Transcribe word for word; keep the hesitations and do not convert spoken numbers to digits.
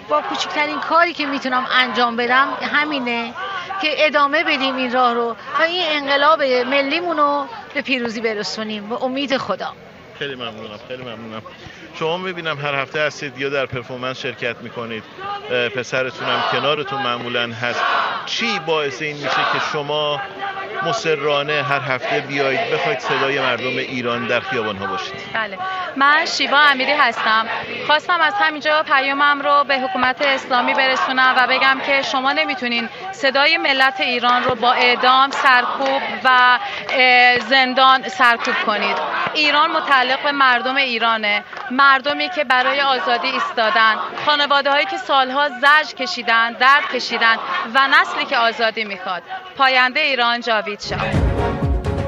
با کوچکترین کاری که میتونم انجام بدم همینه که ادامه بدیم این راه رو و این انقلاب ملیمون رو به پیروزی برسونیم به امید خدا. خیلی ممنونم، خیلی ممنونم. شما میبینم هر هفته هستید یا در پرفورمنس شرکت میکنید، پسرتون هم کنارتون معمولا هست. چی باعث این میشه که شما مصرانه هر هفته بیایید بخواید صدای مردم ایران در خیابان‌ها باشید؟ بله، من شیوا امیری هستم. خواستم از همینجا پیامم رو به حکومت اسلامی برسونم و بگم که شما نمیتونین صدای ملت ایران رو با اعدام، سرکوب و زندان سرکوب کنید. ایران متعلق به مردم ایرانه، مردمی که برای آزادی ایستادن، خانواده‌هایی که سالها زجر کشیدن، درد کشیدن و نسلی که آزادی میخواد. پاینده ایران جاوید شاه.